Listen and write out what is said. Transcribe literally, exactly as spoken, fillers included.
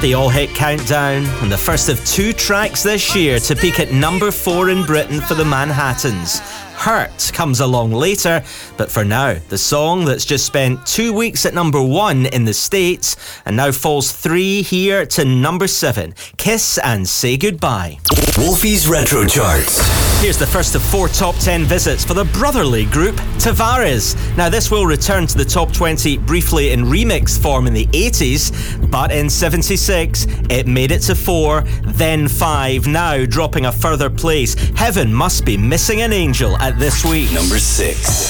The All Hit Countdown, and the first of two tracks this year to peak at number four in Britain for the Manhattans. Hurt comes along later, but for now, the song that's just spent two weeks at number one in the States and now falls three here to number seven. Kiss and Say Goodbye. Wolfie's Retro Charts. Here's the first of four top ten visits for the brotherly group Tavares. Now, this will return to the top twenty briefly in remixed form in the eighties, but in seventy-six, it made it to four, then five, now dropping a further place. Heaven Must Be Missing an Angel at this week. Number six.